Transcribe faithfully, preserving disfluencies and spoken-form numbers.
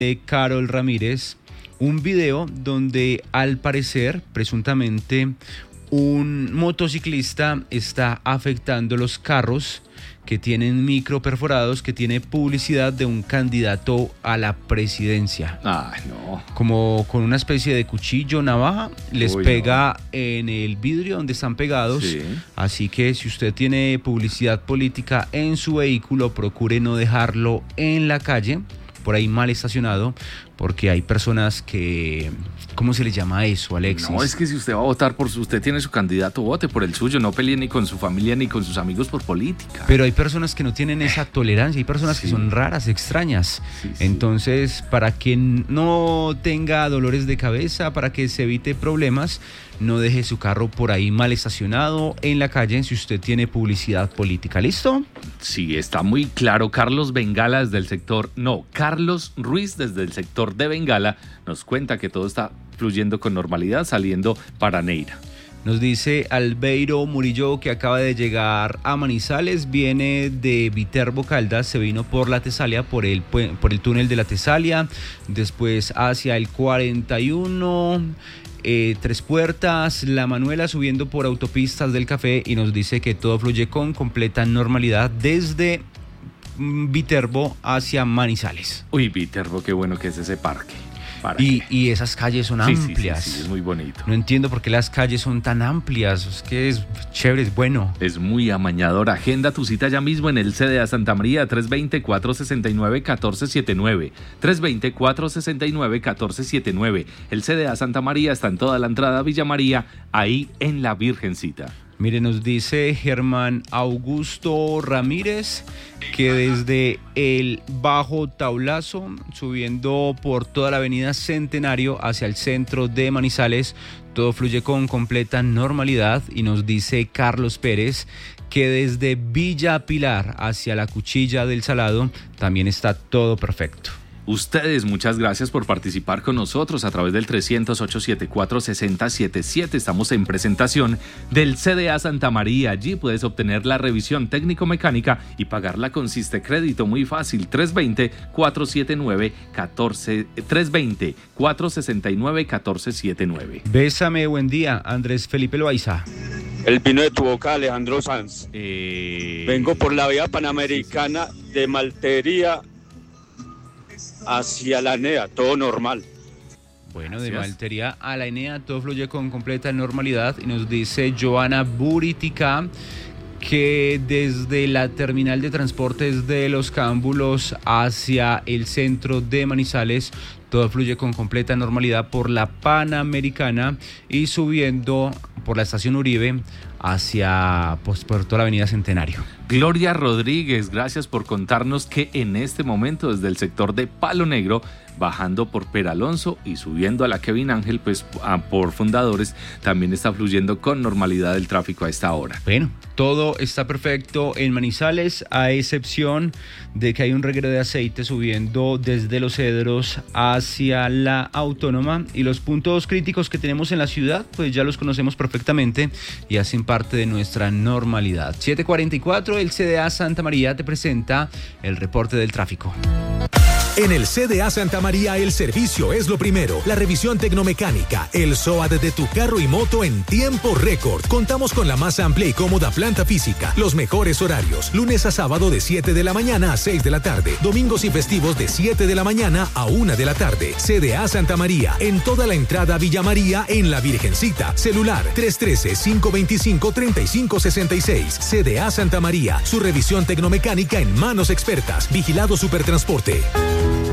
de Carol Ramírez un video donde al parecer, presuntamente, un motociclista está afectando los carros que tienen micro perforados, que tiene publicidad de un candidato a la presidencia. Ah, no. Como con una especie de cuchillo, navaja, les Uy, pega no. en el vidrio donde están pegados. Sí. Así que si usted tiene publicidad política en su vehículo, procure no dejarlo en la calle, por ahí mal estacionado, porque hay personas que... ¿Cómo se le llama eso, Alexis? No, es que si usted va a votar por su... Usted tiene su candidato, vote por el suyo. No pelee ni con su familia ni con sus amigos por política. Pero hay personas que no tienen esa tolerancia. Hay personas Sí. que son raras, extrañas. Sí, sí. Entonces, para que no tenga dolores de cabeza, para que se evite problemas, no deje su carro por ahí mal estacionado en la calle si usted tiene publicidad política. ¿Listo? Sí, está muy claro. Carlos Bengala desde el sector... No, Carlos Ruiz desde el sector de Bengala nos cuenta que todo está fluyendo con normalidad saliendo para Neira. Nos dice Albeiro Murillo que acaba de llegar a Manizales, viene de Viterbo Caldas, se vino por la Tesalia, por el, por el túnel de la Tesalia, después hacia el cuarenta y uno... Eh, Tres Puertas, La Manuela, subiendo por autopistas del Café, y nos dice que todo fluye con completa normalidad desde mm, Viterbo hacia Manizales. Uy, Viterbo, qué bueno que es ese parque. ¿Para Y, qué? y esas calles son Sí, sí, amplias. sí, sí, es muy bonito. No entiendo por qué las calles son tan amplias. Es que es chévere, es bueno. Es muy amañador. Agenda tu cita ya mismo en el C D A Santa María, tres dos cero, cuatro seis nueve, uno cuatro siete nueve. tres dos cero, cuatro seis nueve, uno cuatro siete nueve. El C D A Santa María está en toda la entrada a Villa María, ahí en la Virgencita. Mire, nos dice Germán Augusto Ramírez que desde el Bajo Taulazo, subiendo por toda la avenida Centenario hacia el centro de Manizales, todo fluye con completa normalidad. Y nos dice Carlos Pérez que desde Villa Pilar hacia la Cuchilla del Salado también está todo perfecto. Ustedes, muchas gracias por participar con nosotros a través del trescientos, ochocientos setenta y cuatro, sesenta setenta y siete. Estamos en presentación del C D A Santa María. Allí puedes obtener la revisión técnico-mecánica y pagarla con Siste Crédito. Muy fácil. tres dos cero, cuatro siete nueve, catorce, tres dos cero, cuatro seis nueve, uno cuatro siete nueve. Bésame, buen día, Andrés Felipe Loaiza. El vino de tu boca, Alejandro Sanz. Eh... Vengo por la vía panamericana de Maltería hacia la N E A, todo normal. Bueno, de Gracias. Maltería a la Enea todo fluye con completa normalidad. Y nos dice Joana Buritica que desde la terminal de transportes de Los Cámbulos hacia el centro de Manizales todo fluye con completa normalidad por la Panamericana y subiendo por la estación Uribe hacia pues, por toda la avenida Centenario. Gloria Rodríguez, gracias por contarnos que en este momento desde el sector de Palo Negro, bajando por Peralonso y subiendo a la Kevin Ángel, pues a, por Fundadores, también está fluyendo con normalidad el tráfico a esta hora. Bueno, todo está perfecto en Manizales, a excepción de que hay un reguero de aceite subiendo desde Los Cedros hacia la Autónoma, y los puntos críticos que tenemos en la ciudad, pues ya los conocemos perfectamente y hacen parte de nuestra normalidad. siete cuarenta y cuatro, el C D A Santa María te presenta el reporte del tráfico. En el C D A Santa María el servicio es lo primero. La revisión tecnomecánica, el S O A T de tu carro y moto en tiempo récord. Contamos con la más amplia y cómoda planta física. Los mejores horarios. Lunes a sábado de siete de la mañana a seis de la tarde. Domingos y festivos de siete de la mañana a una de la tarde. C D A Santa María. En toda la entrada a Villa María en la Virgencita. Celular tres uno tres, cinco dos cinco, tres cinco seis seis. C D A Santa María. Su revisión tecnomecánica en manos expertas. Vigilado Supertransporte.